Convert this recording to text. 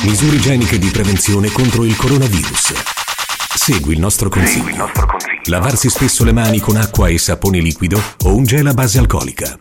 Misure igieniche di prevenzione contro il coronavirus. Segui il nostro consiglio. Lavarsi spesso le mani con acqua e sapone liquido o un gel a base alcolica.